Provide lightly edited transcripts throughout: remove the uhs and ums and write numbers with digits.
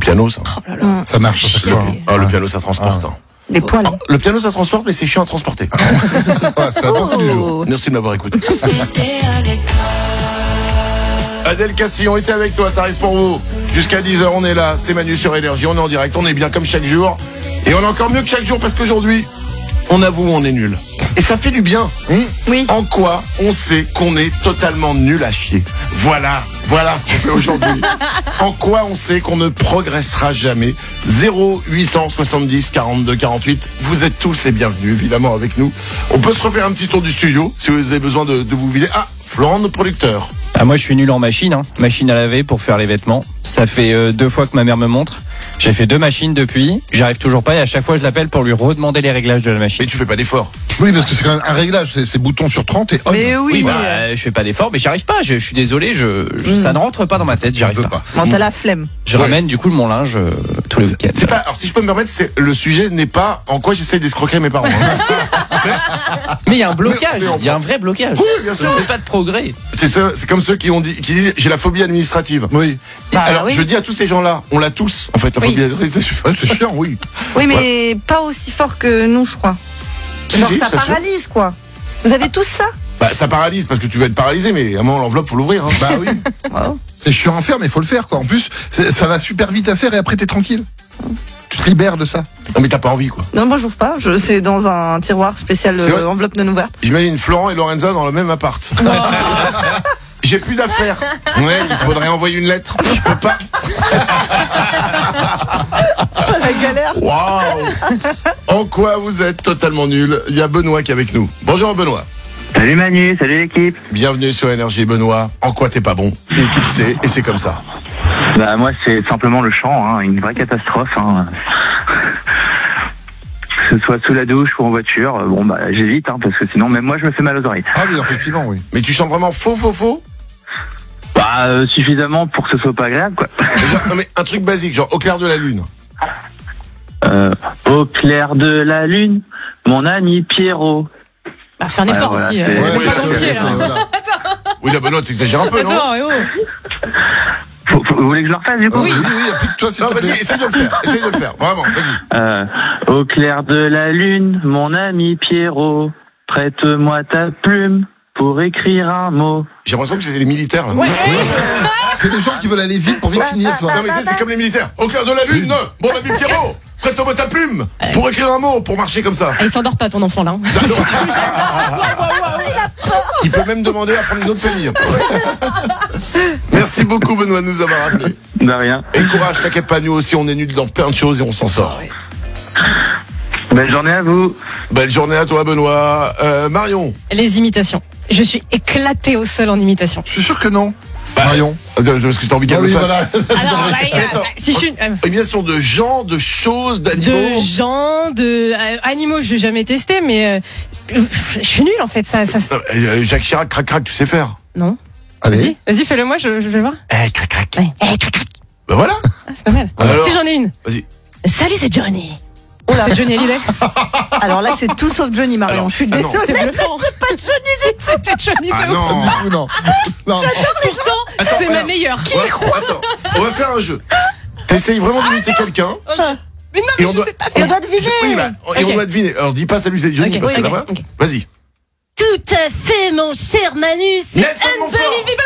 piano, ça. Oh là là. Ça marche à chaque fois. Le piano, ça transporte. Des poils. Le piano, ça transporte, mais c'est chiant à transporter. C'est la pensée du jour. Merci de m'avoir écouté. Adèle Castillon était avec toi, ça arrive pour vous. Jusqu'à 10h, on est là, c'est Manu sur Énergie, on est en direct, on est bien comme chaque jour. Et on est encore mieux que chaque jour parce qu'aujourd'hui, on avoue, on est nul. Et ça fait du bien. Oui. En quoi on sait qu'on est totalement nul à chier. Voilà ce qu'on fait aujourd'hui. En quoi on sait qu'on ne progressera jamais. 0870 42 48. Vous êtes tous les bienvenus, évidemment, avec nous. On peut se refaire un petit tour du studio, si vous avez besoin de vous vider. Ah, Florent, notre producteur. Moi je suis nul en machine, machine à laver pour faire les vêtements. Ça fait 2 fois que ma mère me montre. J'ai fait 2 machines depuis, j'arrive toujours pas et à chaque fois je l'appelle pour lui redemander les réglages de la machine. Mais tu fais pas d'effort. Oui, parce que c'est quand même un réglage, c'est bouton sur 30 et on. Mais oui. Je fais pas d'effort, mais j'arrive pas. Je suis désolé, ça ne rentre pas dans ma tête, j'arrive pas. Bon, t'as la flemme. Je ramène du coup mon linge tous les week-ends. C'est pas. Alors si je peux me permettre, le sujet n'est pas en quoi j'essaie d'escroquer mes parents. Mais il y a un blocage, il y a un vrai blocage. Oui, bien sûr. Je ne fais pas de progrès. C'est comme ceux qui disent j'ai la phobie administrative. Oui. Alors je dis à tous ces gens-là, on l'a tous en fait la phobie administrative. Ouais, c'est chiant, oui. Oui, mais pas aussi fort que nous, je crois. Si, Genre, si, ça je t'assure. paralyse, quoi. Vous avez tous ça? Bah ça paralyse parce que tu vas être paralysé, mais à un moment l'enveloppe faut l'ouvrir. Bah oui. C'est chiant à faire, mais il faut le faire, quoi. En plus, ça va super vite à faire et après t'es tranquille. Tu te libères de ça. Non mais t'as pas envie quoi. Non, moi, j'ouvre pas. C'est dans un tiroir spécial C'est vrai enveloppe non ouverte. J'imagine Florent et Lorenza dans le même appart. J'ai plus d'affaires. Ouais, il faudrait envoyer une lettre. Je peux pas. La galère. Waouh. En quoi vous êtes totalement nul? Il y a Benoît qui est avec nous. Bonjour Benoît. Salut Manu, salut l'équipe. Bienvenue sur Énergie Benoît. En quoi t'es pas bon? Et tu le sais, et c'est comme ça. Bah moi c'est simplement le chant, une vraie catastrophe. Que ce soit sous la douche ou en voiture, j'évite parce que sinon même moi je me fais mal aux oreilles. Ah oui, effectivement, oui. Mais tu chantes vraiment faux? Suffisamment pour que ce soit pas agréable quoi. Non mais un truc basique, genre au clair de la lune. Au clair de la lune, mon ami Pierrot. Bah, fais un effort voilà, aussi. c'est- Ouais, Faut oui, pas c'est- mentir, c'est- hein. voilà. Oui là Benoît, tu exagères un peu, non? Attends, Vous voulez que je le refasse du coup? Oui, applique-toi, s'il Non te vas-y, plaît. essaye de le faire, vraiment, vas-y. Au clair de la lune, mon ami Pierrot, prête-moi ta plume pour écrire un mot. J'ai l'impression que c'est les militaires là. C'est des gens qui veulent aller vite pour vite finir, tu vois. Non mais c'est comme les militaires. Au clair de la lune, mon ami Pierrot, prête-moi ta plume pour écrire un mot, pour marcher comme ça. Ah, il s'endort pas ton enfant là. Il peut même demander à prendre une autre famille. Merci beaucoup Benoît de nous avoir appelés. De rien. Et courage, t'inquiète pas, nous aussi on est nuls dans plein de choses et on s'en sort. Belle journée à vous. Belle journée à toi Benoît. Marion. Les imitations. Je suis éclatée au sol en imitation. Je suis sûr que non. Marion. Parce que t'as envie Ah qu'elle oui, le fasse. voilà. Alors, Attends. si je suis Imitation de gens, de choses, d'animaux. de gens, de animaux, je n'ai jamais testé, mais je suis nulle en fait. Ça... Jacques Chirac, crac crac, tu sais faire. Non. Allez. Vas-y, fais-le moi, je vais voir. Crac crac. Ouais. Crac, crac. Ben voilà. Ah, c'est pas mal. Alors Si j'en ai une. Vas-y. Salut, c'est Johnny. Oh là, Johnny Hallyday. Alors là, c'est tout sauf Johnny, Marion. Alors, Je suis ah non. désolée. C'est bluffant. Pas de Johnny. C'était Johnny Ah de ouf. non. Du tout, non. Non. Pourtant, c'est ma meilleure. Ouais, attends, on va faire un jeu. T'essayes vraiment d'imiter quelqu'un. Mais non, Et mais on je doit- sais pas Et faire. on doit deviner. Oui, et Ok. on doit deviner. Alors dis pas salut c'est Johnny Ok, parce que ok, là-bas. ok. Vas-y. Tout à fait, mon cher Manu. C'est Nelson Montfort. unbelievable.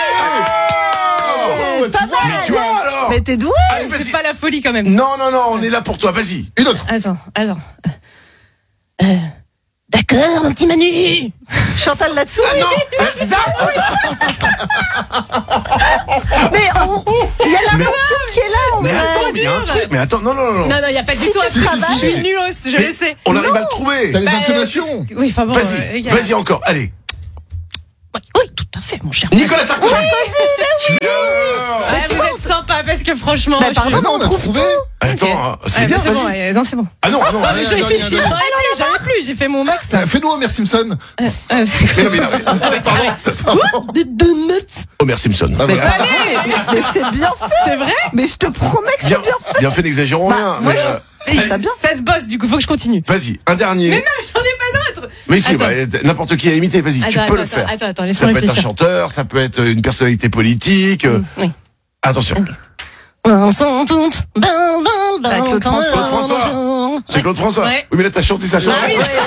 Ouais, tu vois, mais tu vois alors. Mais t'es doué. Allez, vas-y. C'est pas la folie quand même. Non, on est là pour toi, vas-y. Une autre. Attends. D'accord, mon petit Manu. Chantal là-dessous. Non, c'est ça. Mais il y a la version qui est là. Mais attends, il y a un truc. Mais attends, non. Non, il n'y a pas du tout un tu truc. travailles. Je suis nulle, je le sais. On arrive à le trouver. T'as les Bah, intonations. Oui, enfin bon. Vas-y encore, allez. Oui, tout à fait, mon cher. Nicolas Sarkozy. Tu Ouais, vous êtes sympa parce que franchement. Bah, je- pardon. Ah non, on a trouvé. Attends, Ok. c'est Ouais, bien, bah, c'est bon, vas-y. ouais, non, c'est bon. Ah non. Allez, J'avais allez, fait- allez. J'en ai plus, j'ai fait mon max là. Fais-nous Homer Simpson. Mais non, mais non. Des donuts. Homer Simpson. Ah, voilà. Allez, Mais c'est bien fait. c'est vrai. Mais je te promets que c'est Bien, bien fait. bien fait, n'exagérons rien. moi, Mais, ça bien. Ça se bosse, du coup, faut que je continue. vas-y, un dernier. Mais non, j'en ai pas d'autres. Mais si, Attends. n'importe qui a imité, vas-y, tu peux le faire. Attends, Ça laisse-moi peut être un réfléchir. chanteur, ça peut être une personnalité politique. Oui. Attention. Claude François. C'est Claude François. Ouais. Oui, mais là, t'as chanté sa chanson.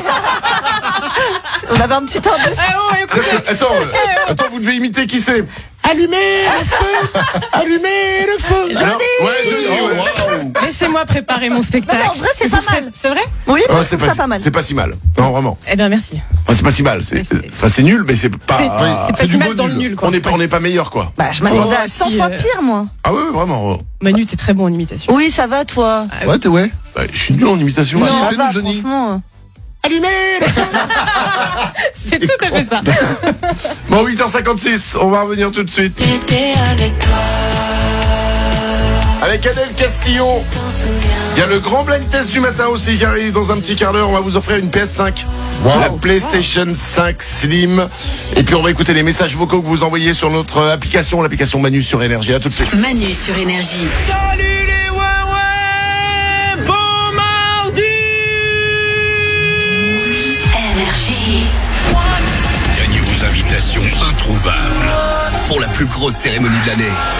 On avait un petit temps de... Attends, vous devez imiter qui c'est. Allumez le feu, allumez le feu. Alors, ouais. Laissez-moi préparer mon spectacle. Non, en vrai, c'est pas mal. C'est vrai? Oui, Oh, c'est pas mal. C'est pas si mal. Non, vraiment. Eh bien, merci. Enfin, c'est pas si mal. C'est nul, mais c'est pas. C'est pas c'est si du mal beau dans le nul. nul, quoi. On n'est pas meilleur, quoi. Bah, je m'attendais à Oh, 100 si, fois pire, moi. Ah ouais, vraiment. Manu, t'es très bon en imitation. Oui, ça va, toi. Ouais. Bah, je suis nul en imitation. Non. Ça fais-nous, va, Johnny. franchement. Allumez le feu. C'est tout à fait ça. Bon, 8h56, on va revenir tout de suite. Avec Adèle Castillon. Il y a le grand blind test du matin aussi qui arrive dans un petit quart d'heure. On va vous offrir une PS5. Wow. La PlayStation 5 Slim. Et puis on va écouter les messages vocaux que vous envoyez sur notre application, l'application Manu sur Énergie. À tout de suite. Manu sur Énergie. Salut les ouais, bon mardi. Énergie. Gagnez vos invitations introuvables pour la plus grosse cérémonie de l'année.